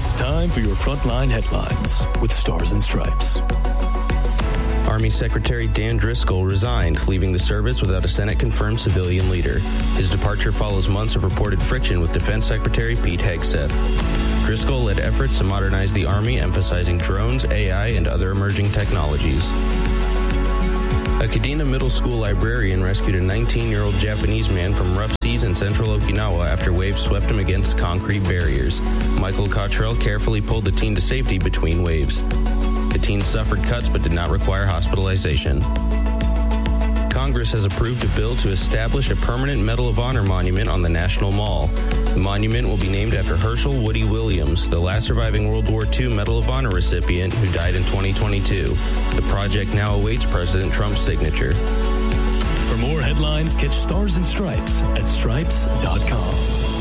It's time for your Frontline Headlines with Stars and Stripes. Army Secretary Dan Driscoll resigned, leaving the service without a Senate-confirmed civilian leader. His departure follows months of reported friction with Defense Secretary Pete Hegseth. Driscoll led efforts to modernize the Army, emphasizing drones, AI, and other emerging technologies. A Kadena Middle School librarian rescued a 19-year-old Japanese man from rough seas in central Okinawa after waves swept him against concrete barriers. Michael Cottrell carefully pulled the teen to safety between waves. The teen suffered cuts but did not require hospitalization. Congress has approved a bill to establish a permanent Medal of Honor monument on the National Mall. The monument will be named after Herschel Woody Williams, the last surviving World War II Medal of Honor recipient who died in 2022. The project now awaits President Trump's signature. For more headlines, catch Stars and Stripes at stripes.com.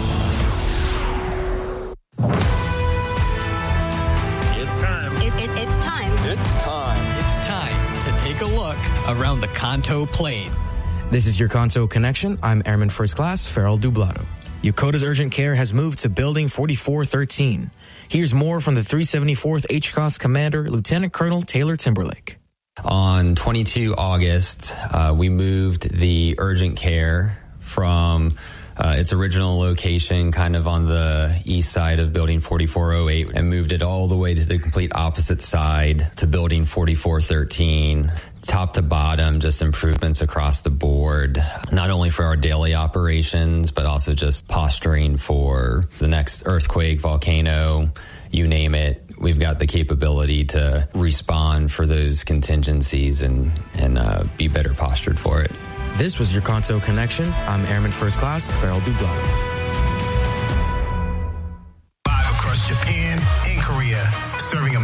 It's time to take a look around the Kanto Plain. This is your Kanto Connection. I'm Airman First Class Farrell Dublado. Yokota's urgent care has moved to Building 4413. Here's more from the 374th HCOS Commander, Lieutenant Colonel Taylor Timberlake. On 22 August, we moved the urgent care from its original location kind of on the east side of Building 4408 and moved it all the way to the complete opposite side to Building 4413. Top to bottom, just improvements across the board, not only for our daily operations, but also just posturing for the next earthquake, volcano, you name it. We've got the capability to respond for those contingencies and be better postured for it. This was your Kanto Connection. I'm Airman First Class Farrell Dublado. Live across Japan and Korea, serving